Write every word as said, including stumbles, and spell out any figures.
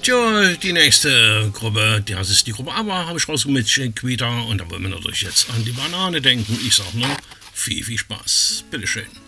Tja, die nächste Gruppe, das ist die Gruppe Aber, habe ich rausgekommen mit Chiquita und da wollen wir natürlich jetzt an die Banane denken. Ich sag nur, viel, viel Spaß. Bitteschön.